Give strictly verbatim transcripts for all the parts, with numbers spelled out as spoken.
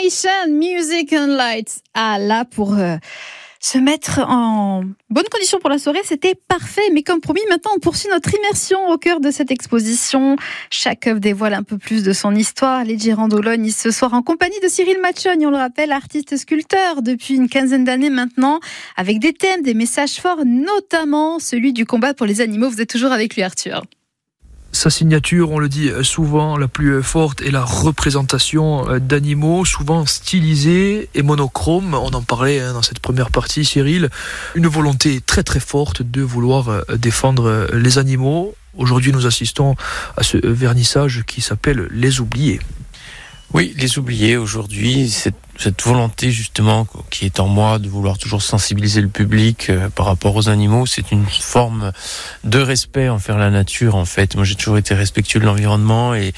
Nation, Music and Lights. Ah là, pour euh, se mettre en bonne condition pour la soirée, c'était parfait. Mais comme promis, maintenant on poursuit notre immersion au cœur de cette exposition. Chaque œuvre dévoile un peu plus de son histoire. Les Girandologne ce soir en compagnie de Cyril Machogne, on le rappelle, artiste sculpteur depuis une quinzaine d'années maintenant, avec des thèmes, des messages forts, notamment celui du combat pour les animaux. Vous êtes toujours avec lui, Arthur. Sa signature, on le dit souvent, la plus forte est la représentation d'animaux, souvent stylisés et monochromes. On en parlait dans cette première partie, Cyril. Une volonté très très forte de vouloir défendre les animaux. Aujourd'hui, nous assistons à ce vernissage qui s'appelle Les Oubliés. Oui, Les Oubliés, aujourd'hui, cette, cette volonté justement qui est en moi de vouloir toujours sensibiliser le public euh, par rapport aux animaux, c'est une forme de respect envers la nature en fait. Moi j'ai toujours été respectueux de l'environnement et,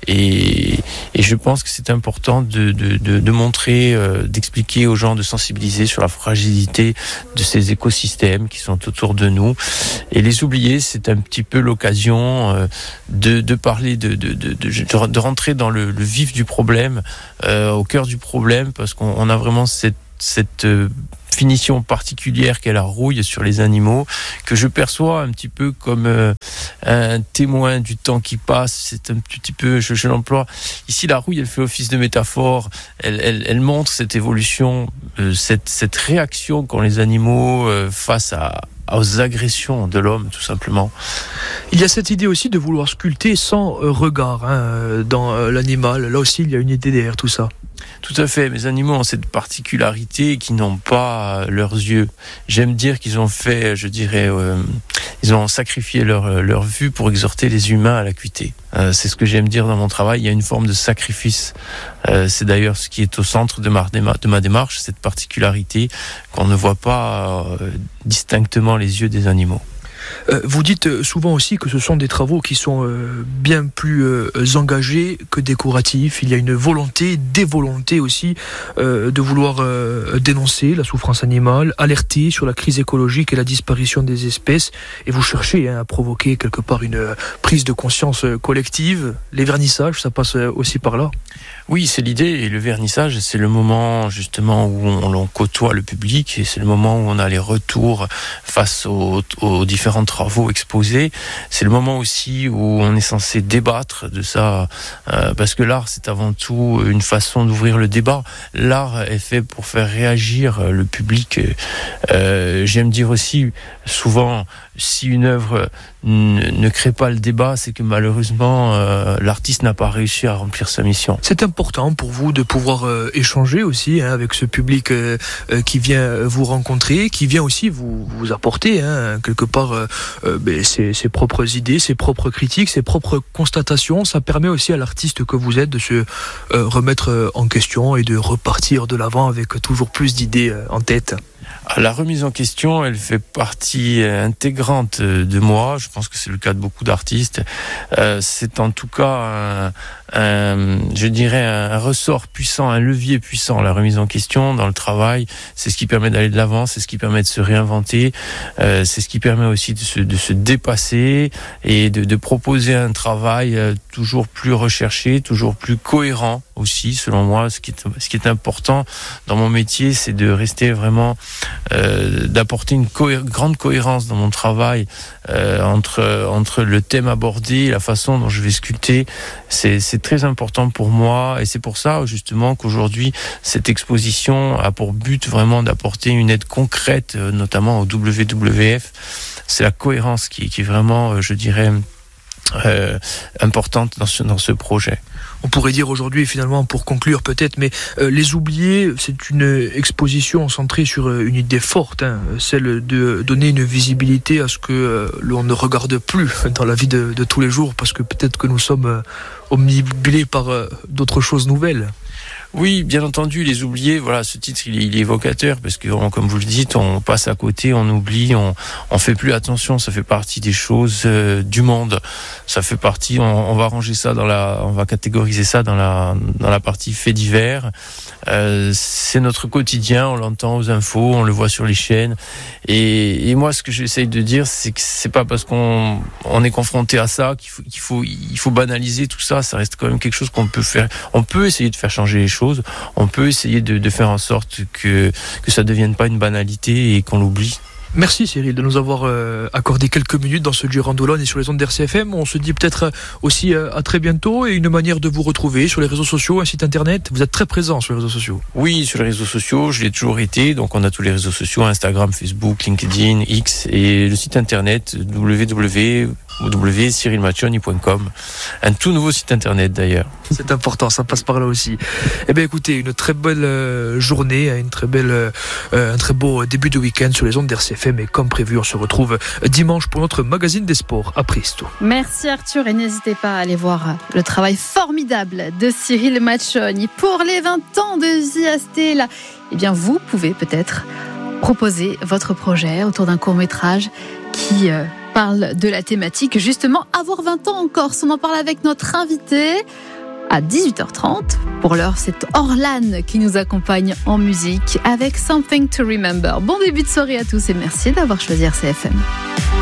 et, et je pense que c'est important de, de, de, de montrer, euh, d'expliquer aux gens, de sensibiliser sur la fragilité de ces écosystèmes qui sont autour de nous. Et Les Oubliés, c'est un petit peu l'occasion euh, de, de parler, de, de, de, de, de rentrer dans le, le vif du problème, euh, au cœur du problème, parce qu'on on a vraiment cette, cette euh, finition particulière qu'est la rouille sur les animaux, que je perçois un petit peu comme euh, un témoin du temps qui passe. C'est un petit peu, je, je l'emploie. Ici, la rouille, elle fait office de métaphore. Elle, elle, elle montre cette évolution, euh, cette, cette réaction qu'ont les animaux euh, face à aux agressions de l'homme, tout simplement. Il y a cette idée aussi de vouloir sculpter sans regard hein, dans l'animal. Là aussi, il y a une idée derrière tout ça. Tout à fait. Mes animaux ont cette particularité qu'ils n'ont pas leurs yeux. J'aime dire qu'ils ont fait, je dirais, euh, ils ont sacrifié leur, leur vue pour exhorter les humains à l'acuité. Euh, c'est ce que j'aime dire dans mon travail. Il y a une forme de sacrifice. Euh, c'est d'ailleurs ce qui est au centre de ma, de ma démarche, cette particularité qu'on ne voit pas euh, distinctement les yeux des animaux. Euh, vous dites souvent aussi que ce sont des travaux qui sont euh, bien plus euh, engagés que décoratifs. Il y a une volonté, des volontés aussi, euh, de vouloir euh, dénoncer la souffrance animale, alerter sur la crise écologique et la disparition des espèces. Et vous cherchez hein, à provoquer quelque part une euh, prise de conscience euh, collective. Les vernissages, ça passe euh, aussi par là. Oui, c'est l'idée. Et le vernissage, c'est le moment justement où on, on côtoie le public et c'est le moment où on a les retours face aux, aux différents travaux exposés. C'est le moment aussi où on est censé débattre de ça, euh, parce que l'art, c'est avant tout une façon d'ouvrir le débat. L'art est fait pour faire réagir le public. Euh, j'aime dire aussi souvent, si une œuvre n- ne crée pas le débat, c'est que malheureusement, euh, l'artiste n'a pas réussi à remplir sa mission. C'est important pour vous de pouvoir euh, échanger aussi hein, avec ce public euh, euh, qui vient vous rencontrer, qui vient aussi vous, vous apporter hein, quelque part euh, euh, ben, ses, ses propres idées, ses propres critiques, ses propres constatations. Ça permet aussi à l'artiste que vous êtes de se euh, remettre en question et de repartir de l'avant avec toujours plus d'idées euh, en tête. La remise en question, elle fait partie intégrante de moi. Je pense que c'est le cas de beaucoup d'artistes. Euh, c'est en tout cas un, un, je dirais un ressort puissant, un levier puissant. La remise en question dans le travail, c'est ce qui permet d'aller de l'avant, c'est ce qui permet de se réinventer, euh, c'est ce qui permet aussi de se, de se dépasser et de, de proposer un travail toujours plus recherché, toujours plus cohérent aussi, selon moi. Ce qui est, ce qui est important dans mon métier, c'est de rester vraiment Euh, d'apporter une cohé- grande cohérence dans mon travail euh, entre entre le thème abordé et la façon dont je vais sculpter. C'est c'est très important pour moi et c'est pour ça justement qu'aujourd'hui cette exposition a pour but vraiment d'apporter une aide concrète, euh, notamment au W W F. C'est la cohérence qui qui est vraiment, euh, je dirais, euh, importante dans ce dans ce projet. On pourrait dire aujourd'hui, finalement, pour conclure peut-être, mais euh, Les Oubliés, c'est une exposition centrée sur une idée forte, hein, celle de donner une visibilité à ce que euh, l'on ne regarde plus dans la vie de, de tous les jours, parce que peut-être que nous sommes euh, omnibulés par euh, d'autres choses nouvelles. Oui, bien entendu, Les Oubliés, voilà, ce titre, il est, il est évocateur parce que, on, comme vous le dites, on passe à côté, on oublie, on, on fait plus attention, ça fait partie des choses euh, du monde. Ça fait partie, on, on va ranger ça dans la, on va catégoriser ça dans la, dans la partie faits divers. Euh, c'est notre quotidien, on l'entend aux infos, on le voit sur les chaînes. Et, et moi, ce que j'essaye de dire, c'est que c'est pas parce qu'on, on est confronté à ça qu'il faut, qu'il faut, il faut banaliser tout ça. Ça reste quand même quelque chose qu'on peut faire, on peut essayer de faire changer changer les choses, on peut essayer de, de faire en sorte que, que ça ne devienne pas une banalité et qu'on l'oublie. Merci Cyril de nous avoir euh, accordé quelques minutes dans ce Durand-Olonne et sur les ondes d'R C F M. On se dit peut-être aussi euh, à très bientôt et une manière de vous retrouver sur les réseaux sociaux, un site internet. Vous êtes très présent sur les réseaux sociaux. Oui, sur les réseaux sociaux, je l'ai toujours été. Donc on a tous les réseaux sociaux, Instagram, Facebook, LinkedIn, X et le site internet w w w point cyril maccioni point com. Un tout nouveau site internet d'ailleurs. C'est important, ça passe par là aussi. Eh bien écoutez, une très belle euh, journée, une très belle, euh, un très beau début de week-end sur les ondes d'R C F M et comme prévu, on se retrouve dimanche pour notre magazine des sports à Pristo. Merci Arthur et n'hésitez pas à aller voir le travail formidable de Cyril Maccioni. Pour les vingt ans de Via Stella, eh bien vous pouvez peut-être proposer votre projet autour d'un court-métrage qui euh, parle de la thématique justement avoir vingt ans en Corse. On en parle avec notre invité à dix-huit heures trente. Pour l'heure, c'est Orlan qui nous accompagne en musique avec Something to Remember. Bon début de soirée à tous et merci d'avoir choisi R C F M.